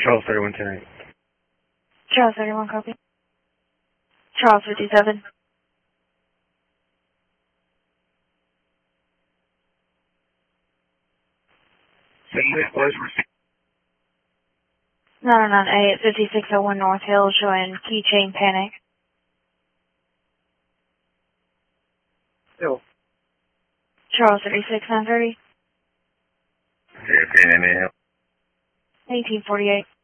Charles 31 10. Charles 31, copy. Charles 57. No, 5601 North Hill showing keychain panic. Hill. Charles 36 930. Yeah, 10 in the hill. 1848.